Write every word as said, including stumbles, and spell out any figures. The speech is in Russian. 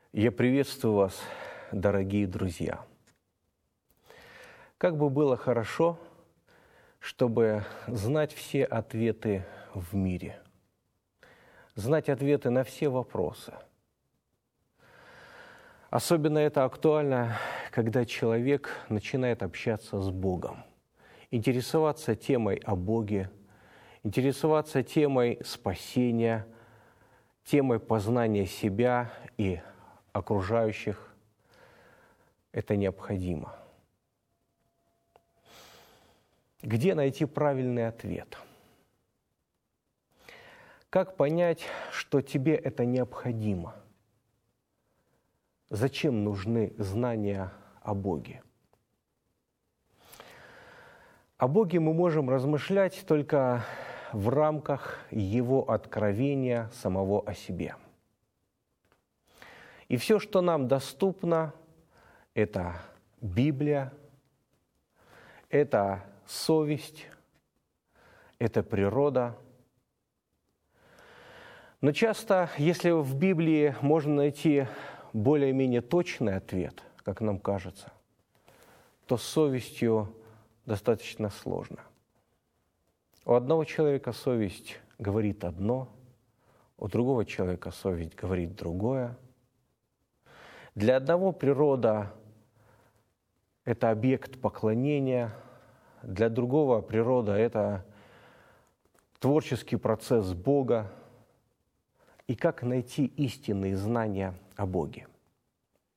Я приветствую вас, дорогие друзья. Как бы было хорошо, чтобы знать все ответы в мире, знать ответы на все вопросы. Особенно это актуально, когда человек начинает общаться с Богом, интересоваться темой о Боге, интересоваться темой спасения, темой познания себя и окружающих. Это необходимо. Где найти правильный ответ? Как понять, что тебе это необходимо? Зачем нужны знания о Боге? О Боге мы можем размышлять только в рамках Его откровения самого о себе. И все, что нам доступно, это Библия, это совесть, это природа. Но часто, если в Библии можно найти более-менее точный ответ, как нам кажется, то с совестью достаточно сложно. У одного человека совесть говорит одно, у другого человека совесть говорит другое. Для одного природа – это объект поклонения, для другого природа – это творческий процесс Бога. И как найти истинные знания о Боге?